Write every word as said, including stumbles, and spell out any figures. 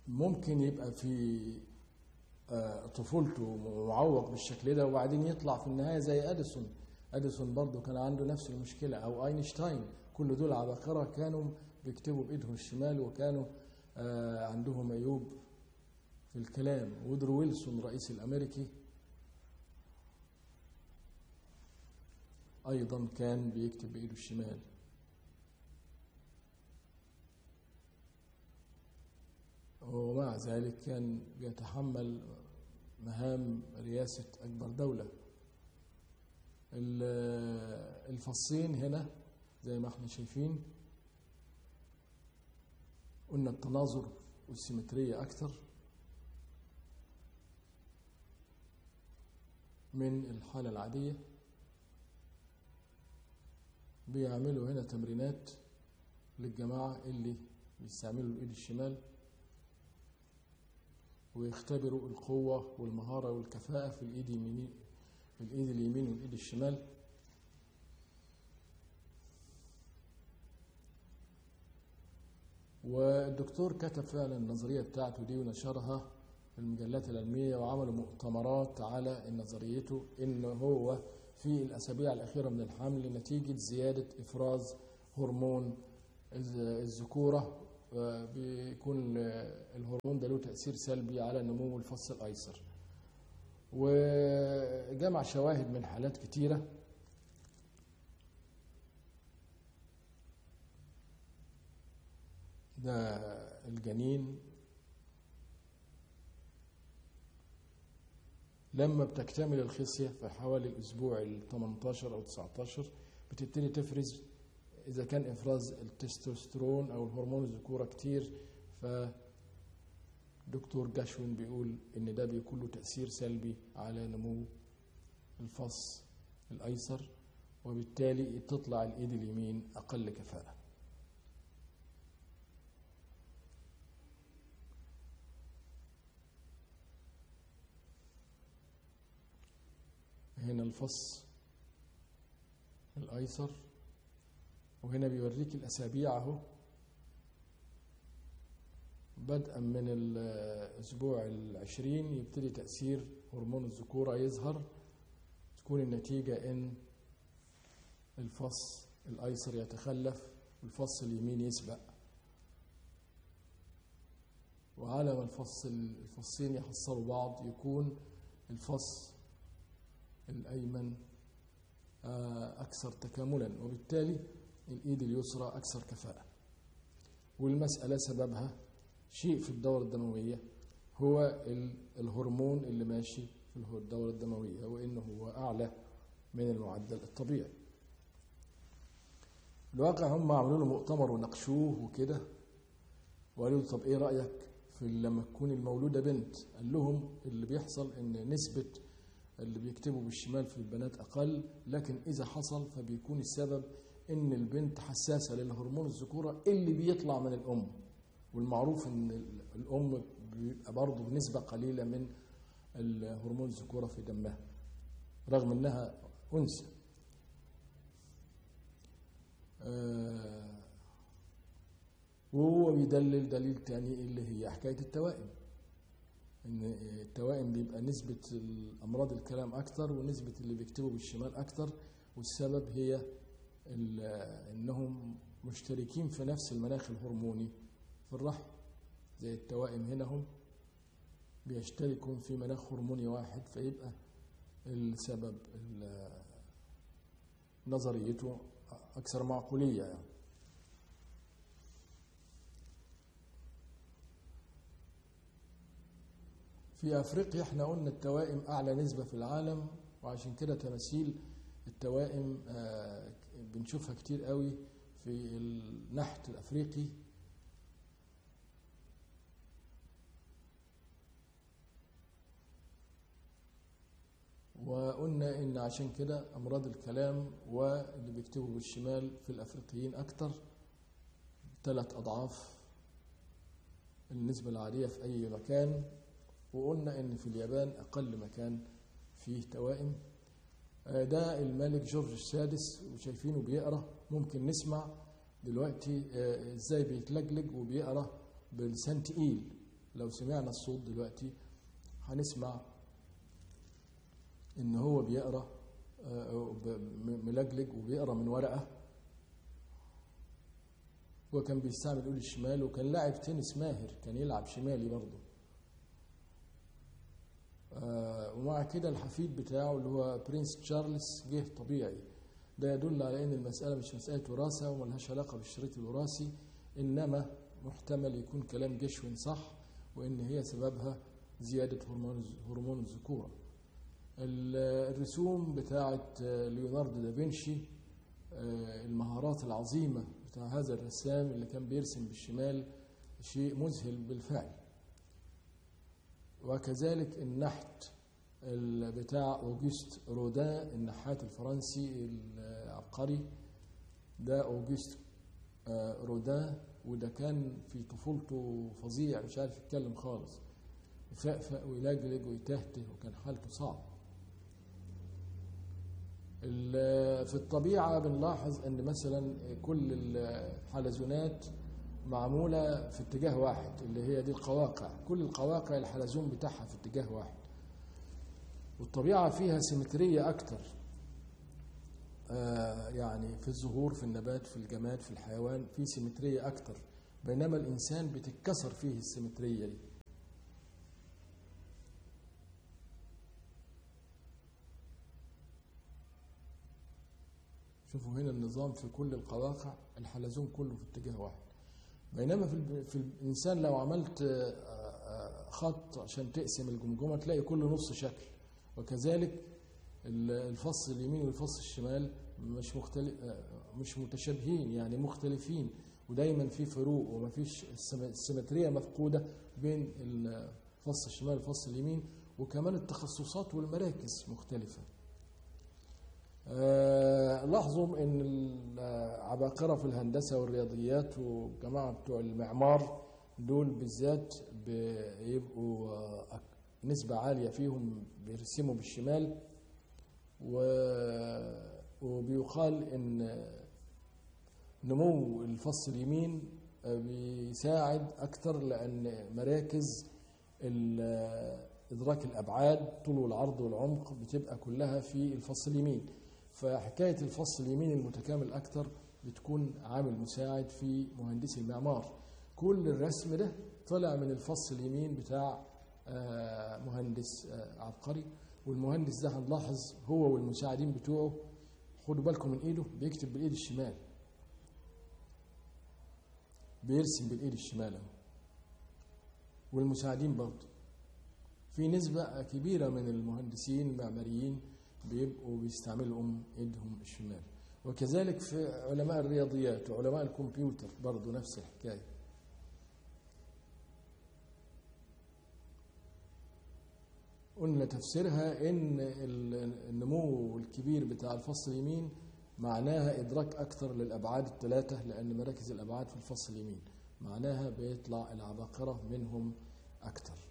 ممكن يبقى في آه، طفولته معوق بالشكل ده، وبعدين يطلع في النهاية زي أديسون. أديسون برضو كان عنده نفس المشكلة، أو أينشتاين. كل دول عباقرة كانوا بيكتبوا بإيدهم الشمال، وكانوا آه، عندهم عيوب في الكلام. وودرو ويلسون الرئيس الأمريكي أيضا كان بيكتب بإيده الشمال. ومع ذلك كان بيتحمل مهام رئاسة أكبر دولة. الفصين هنا زي ما احنا شايفين، قلنا التناظر والسيمترية أكثر من الحالة العادية. بيعملوا هنا تمرينات للجماعة اللي بيستعملوا الإيد الشمال، ويختبروا القوة والمهارة والكفاءة في الإيد اليمين في الإيد اليمين والإيد الشمال. والدكتور كتب فعلا النظرية بتاعته دي ونشرها في المجلات العلمية، وعملوا مؤتمرات على نظريته إن هو في الأسابيع الأخيرة من الحمل نتيجة زيادة إفراز هرمون الذكورة، بيكون الهرمون ده له تأثير سلبي على نمو الفص الأيسر. وجمع شواهد من حالات كتيرة. ده الجنين لما بتكتمل الخصية في حوالي الأسبوع ال ثمانية عشر أو تسعة عشر بتبتدي تفرز، إذا كان إفراز التستوستيرون أو الهرمون الذكورة كتير، فدكتور جاشوين بيقول إن ده بيكون له تأثير سلبي على نمو الفص الأيسر، وبالتالي تطلع الإيد اليمين أقل كفاءة. هنا الفص الأيسر، وهنا بيوريك الأسابيع أهو، بدءا من الأسبوع العشرين يبتدي تأثير هرمون الذكورة يظهر، تكون النتيجة إن الفص الأيسر يتخلف والفص اليمين يسبق، وعلى ما الفص الفصين يحصلوا بعض يكون الفص الأيمن أكثر تكاملا، وبالتالي الإيد اليسرى أكثر كفاءة. والمسألة سببها شيء في الدورة الدموية، هو الهرمون اللي ماشي في الدورة الدموية، وإنه هو أعلى من المعدل الطبيعي. الواقع هم عملوا له مؤتمر وناقشوه وكده، وقالوا له طب إيه رأيك في لما تكون المولودة بنت؟ قال لهم اللي بيحصل إن نسبة اللي بيكتبوا بالشمال في البنات أقل، لكن إذا حصل فبيكون السبب إن البنت حساسة للهرمون الذكورة اللي بيطلع من الأم، والمعروف إن الأم بيبقى برضه بنسبة قليلة من الهرمون الذكورة في دمها رغم إنها أنثى. آه وهو بيدلل دليل تاني اللي هي حكاية التوائم، إن التوائم بيبقى نسبة الأمراض الكلام أكتر ونسبة اللي بيكتبوا بالشمال أكتر، والسبب هي إنهم مشتركين في نفس المناخ الهرموني في الرحم. زي التوائم هنا هم بيشتركوا في مناخ هرموني واحد، فيبقى السبب نظريته أكثر معقولية يعني. في أفريقيا احنا قلنا التوائم أعلى نسبة في العالم، وعشان كده تماثيل التوائم بنشوفها كتير قوي في النحت الأفريقي. وقلنا إن عشان كده أمراض الكلام واللي بيكتبوا بالشمال في الأفريقيين أكتر، ثلاث أضعاف النسبة العادية في أي مكان. وقلنا إن في اليابان أقل مكان فيه توائم. ده الملك جورج السادس، وشايفينه بيقرأ. ممكن نسمع دلوقتي إزاي بيتلجلج وبيقرأ بلسان تقيل، لو سمعنا الصوت دلوقتي هنسمع ان هو بيقرا ملجلج وبيقرا من ورقه. هو كان بيستعمل ايده الشمال، وكان لاعب تنس ماهر، كان يلعب شمالي برضه. آه ومع كده الحفيد بتاعه اللي هو برنس تشارلز جه طبيعي. ده يدل على ان المساله مش مساله وراثه وملهاش علاقه بالشريط الوراثي، انما محتمل يكون كلام جشوين صح، وان هي سببها زياده هرمون هرمون الذكوره. الرسوم بتاعه ليوناردو دافنشي، المهارات العظيمه بتاع هذا الرسام اللي كان بيرسم بالشمال شيء مذهل بالفعل. وكذلك النحت بتاع أوغست رودان، النحات الفرنسي العبقري ده أوغست رودان، وده كان في طفولته فظيع، مش عارف يتكلم خالص، يفقفق ويلجلج ويتهته، وكان حالته صعبة. في الطبيعة بنلاحظ ان مثلا كل الحلزونات معمولة في اتجاه واحد، اللي هي دي القواقع، كل القواقع الحلزون بتاعها في اتجاه واحد، والطبيعة فيها سيمترية أكتر. آه يعني في الزهور، في النبات، في الجماد، في الحيوان في سيمترية أكتر، بينما الإنسان بتتكسر فيه السيمترية دي. شوفوا هنا النظام في كل القواقع الحلزون كله في اتجاه واحد، بينما في, في الإنسان لو عملت خط عشان تقسم الجمجمة تلاقي كل نص شكل. وكذلك الفص اليمين والفص الشمال مش مختلف، مش متشابهين، يعني مختلفين، ودايما في فروق، وما فيش السيمترية مفقودة بين الفص الشمال والفص اليمين. وكمان التخصصات والمراكز مختلفة. أه لاحظوا ان العباقرة في الهندسة والرياضيات وجماعة بتوع المعمار دول بالذات بيبقوا نسبة عالية فيهم بيرسموا بالشمال، وبيقال ان نمو الفص اليمين بيساعد اكتر، لان مراكز ادراك الابعاد طول والعرض والعمق بتبقى كلها في الفص اليمين. فحكاية الفص اليمين المتكامل اكتر بتكون عامل مساعد في مهندسي المعمار. كل الرسم ده طلع من الفص اليمين بتاع مهندس عبقري، والمهندس ده هنلاحظ هو والمساعدين بتوعه، خدوا بالكم من ايده، بيكتب بالايد الشمال، بيرسم بالايد الشمال اهو، والمساعدين برضه. في نسبة كبيرة من المهندسين المعماريين بيبقوا بيستعملوا ايدهم الشمال. وكذلك في علماء الرياضيات وعلماء الكمبيوتر برضه نفس الحكاية. قلنا تفسيرها ان النمو الكبير بتاع الفص اليمين معناها ادراك اكتر للابعاد الثلاثه، لان مراكز الابعاد في الفص اليمين، معناها بيطلع العباقره منهم اكتر.